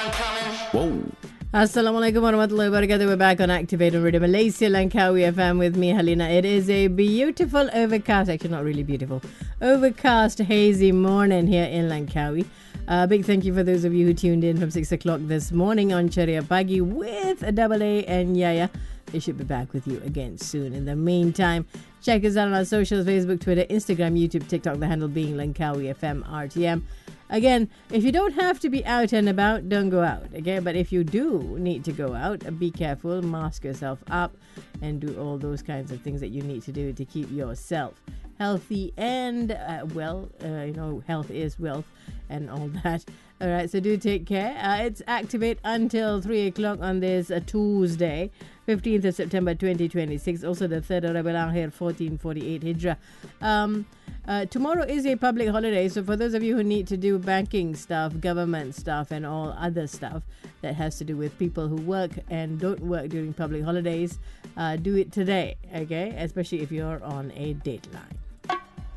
Whoa. Assalamualaikum warahmatullahi wabarakatuh. We're back on Activate on Radio Malaysia, Langkawi FM with me, Halina. It is a beautiful overcast, actually not really beautiful, overcast, hazy morning here in Langkawi. Big thank you for those of you who tuned in from 6 o'clock this morning on Ceria Pagi with Double A and Yaya. They should be back with you again soon. In the meantime, check us out on our socials, Facebook, Twitter, Instagram, YouTube, TikTok, the handle being Langkawi FM RTM. Again, if you don't have to be out and about, don't go out, okay? But if you do need to go out, be careful, mask yourself up, and do all those kinds of things that you need to do to keep yourself healthy and health is wealth and all that. All right, so do take care. It's Activate until 3 o'clock on this Tuesday, 15th of September 2026, also the 3rd of Rabiul Akhir 1448 Hijrah. Tomorrow is a public holiday, so for those of you who need to do banking stuff, government stuff, and all other stuff that has to do with people who work and don't work during public holidays, do it today, okay? Especially if you're on a deadline.